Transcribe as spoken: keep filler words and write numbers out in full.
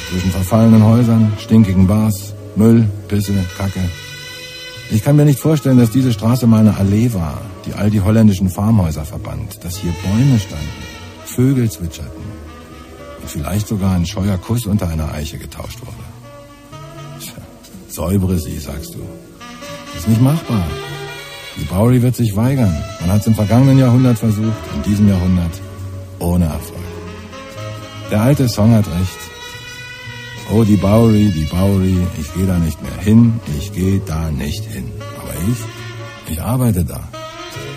Zwischen verfallenen Häusern, stinkigen Bars, Müll, Pisse, Kacke. Ich kann mir nicht vorstellen, dass diese Straße mal eine Allee war, die all die holländischen Farmhäuser verband, dass hier Bäume standen, Vögel zwitscherten und vielleicht sogar ein scheuer Kuss unter einer Eiche getauscht wurde. Tja, säubere sie, sagst du. Ist nicht machbar. Die Bowery wird sich weigern. Man hat es im vergangenen Jahrhundert versucht, in diesem Jahrhundert ohne Erfolg. Der alte Song hat recht. Oh, die Bowery, die Bowery, ich gehe da nicht mehr hin, ich gehe da nicht hin. Aber ich, ich arbeite da.